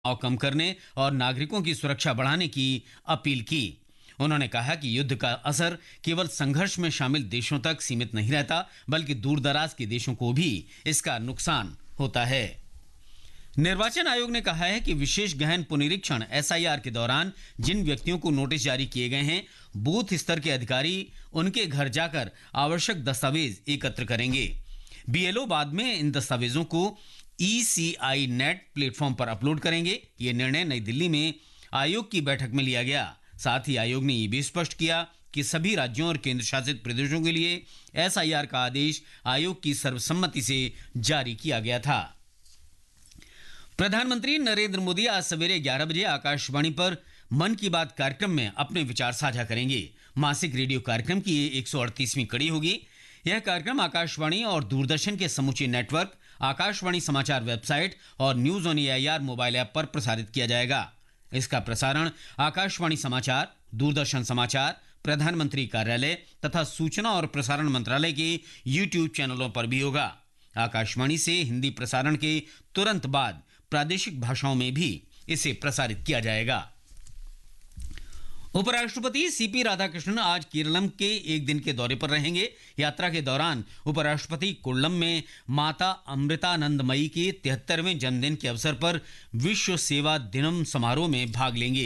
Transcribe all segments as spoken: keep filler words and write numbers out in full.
और कम करने और नागरिकों की सुरक्षा बढ़ाने की अपील की। उन्होंने कहा कि युद्ध का असर केवल संघर्ष में शामिल देशों तक सीमित नहीं रहता, बल्कि दूरदराज के देशों को भी इसका नुकसान होता है। निर्वाचन आयोग ने कहा है कि विशेष गहन पुनरीक्षण एस आई आर के दौरान जिन व्यक्तियों को नोटिस जारी किए गए हैं, बूथ स्तर के अधिकारी उनके घर जाकर आवश्यक दस्तावेज एकत्र करेंगे। बी एल ओ बाद में इन दस्तावेजों को ई सी आई नेट प्लेटफॉर्म पर अपलोड करेंगे। ये निर्णय नई दिल्ली में आयोग की बैठक में लिया गया। साथ ही आयोग ने ये भी स्पष्ट किया कि सभी राज्यों और केंद्र शासित प्रदेशों के लिए एस आई आर का आदेश आयोग की सर्वसम्मति से जारी किया गया था। प्रधानमंत्री नरेंद्र मोदी आज सवेरे ग्यारह बजे आकाशवाणी पर मन की बात कार्यक्रम में अपने विचार साझा करेंगे। मासिक रेडियो कार्यक्रम की ये एक सौ अड़तीसवीं कड़ी होगी। यह कार्यक्रम आकाशवाणी और दूरदर्शन के समूचे नेटवर्क, आकाशवाणी समाचार वेबसाइट और news on A I R mobile app पर प्रसारित किया जाएगा। इसका प्रसारण आकाशवाणी समाचार, दूरदर्शन समाचार, प्रधानमंत्री कार्यालय तथा सूचना और प्रसारण मंत्रालय के यूट्यूब चैनलों पर भी होगा। आकाशवाणी से हिंदी प्रसारण के तुरंत बाद प्रादेशिक भाषाओं में भी इसे प्रसारित किया जाएगा। उपराष्ट्रपति सी पी राधाकृष्णन आज केरलम के एक दिन के दौरे पर रहेंगे। यात्रा के दौरान उपराष्ट्रपति कोल्लम में माता अमृतानंदमयी के तिहत्तरवें जन्मदिन के अवसर पर विश्व सेवा दिनम समारोह में भाग लेंगे।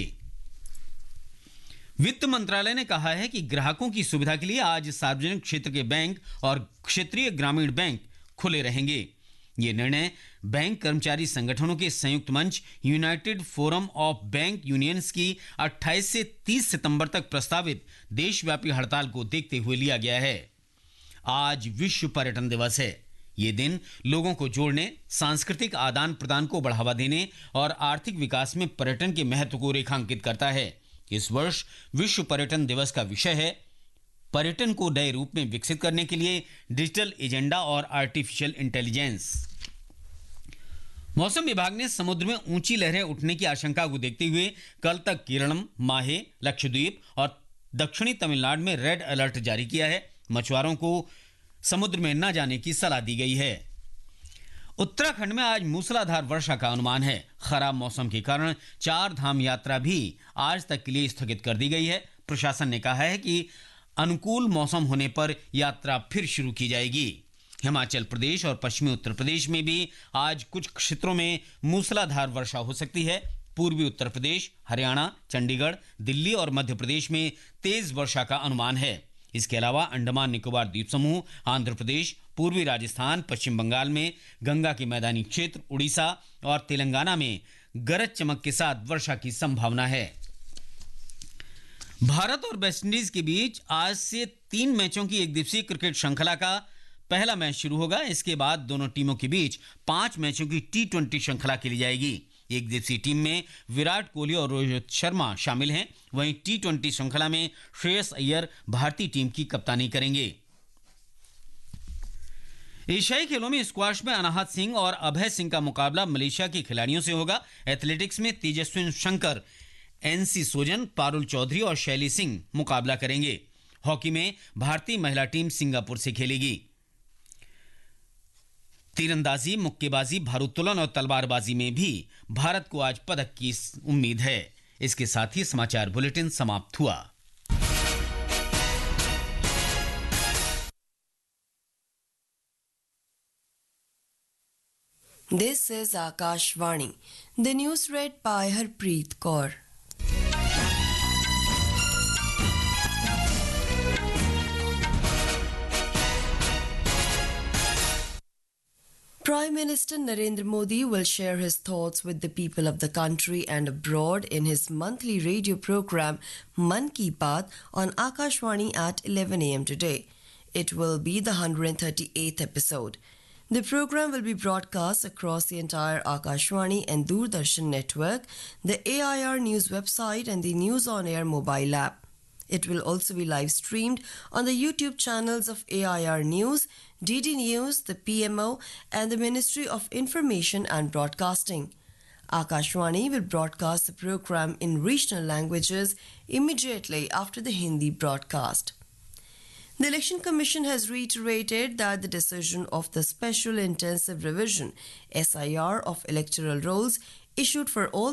वित्त मंत्रालय ने कहा है कि ग्राहकों की सुविधा के लिए आज सार्वजनिक क्षेत्र के बैंक और क्षेत्रीय ग्रामीण बैंक खुले रहेंगे। ये निर्णय बैंक कर्मचारी संगठनों के संयुक्त मंच United forum of bank unions की अट्ठाईस से तीस सितंबर तक प्रस्तावित देशव्यापी हड़ताल को देखते हुए लिया गया है। आज विश्व पर्यटन दिवस है। ये दिन लोगों को जोड़ने, सांस्कृतिक आदान प्रदान को बढ़ावा देने और आर्थिक विकास में पर्यटन के महत्व को रेखांकित करता है। इस वर्ष विश्व पर्यटन दिवस का विषय है पर्यटन को नए रूप में विकसित करने के लिए डिजिटल एजेंडा और आर्टिफिशियल इंटेलिजेंस। मौसम विभाग ने समुद्र में ऊंची लहरें उठने की आशंका को देखते हुए कल तक केरलम, माहे, लक्षद्वीप और दक्षिणी तमिलनाडु में रेड अलर्ट जारी किया है। मछुआरों को समुद्र में न जाने की सलाह दी गई है। उत्तराखंड में आज मूसलाधार वर्षा का अनुमान है। खराब मौसम के कारण चार धाम यात्रा भी आज तक के लिए स्थगित कर दी गई है। प्रशासन ने कहा है कि अनुकूल मौसम होने पर यात्रा फिर शुरू की जाएगी। हिमाचल प्रदेश और पश्चिमी उत्तर प्रदेश में भी आज कुछ क्षेत्रों में मूसलाधार वर्षा हो सकती है। पूर्वी उत्तर प्रदेश, हरियाणा, चंडीगढ़, दिल्ली और मध्य प्रदेश में तेज वर्षा का अनुमान है। इसके अलावा अंडमान निकोबार द्वीप समूह, आंध्र प्रदेश, पूर्वी राजस्थान, पश्चिम बंगाल में गंगा के मैदानी क्षेत्र, उड़ीसा और तेलंगाना में गरज चमक के साथ वर्षा की संभावना है। भारत और वेस्टइंडीज के बीच आज से तीन मैचों की एक दिवसीय क्रिकेट श्रृंखला का पहला मैच शुरू होगा। इसके बाद दोनों टीमों के बीच पांच मैचों की टी ट्वेंटी श्रृंखला खेली जाएगी। एक दिवसीय टीम में विराट कोहली और रोहित शर्मा शामिल हैं। वहीं टी ट्वेंटी श्रृंखला में श्रेयस अय्यर भारतीय टीम की कप्तानी करेंगे। एशियाई खेलों में स्क्वाश में अनाहत सिंह और अभय सिंह का मुकाबला मलेशिया के खिलाड़ियों से होगा। एथलेटिक्स में तेजस्विन शंकर, एनसी सोजन, पारुल चौधरी और शैली सिंह मुकाबला करेंगे। हॉकी में भारतीय महिला टीम सिंगापुर से खेलेगी। तीरंदाजी, मुक्केबाजी, भारोत्तोलन और तलवारबाजी में भी भारत को आज पदक की उम्मीद है। इसके साथ ही समाचार बुलेटिन समाप्त हुआ। This is Akashvani. The news read by Harpreet Kaur. Prime Minister Narendra Modi will share his thoughts with the people of the country and abroad in his monthly radio program Man Ki Baat on Akashvani at eleven a m today. It will be the one hundred thirty-eighth episode. The program will be broadcast across the entire Akashvani and Doordarshan network, the A I R News website and the News on Air mobile app. It will also be live streamed on the YouTube channels of A I R News, D D News, the P M O and the Ministry of Information and Broadcasting. Akashvani will broadcast the program in regional languages immediately after the Hindi broadcast. The Election Commission has reiterated that the decision of the Special Intensive Revision S I R of electoral rolls issued for all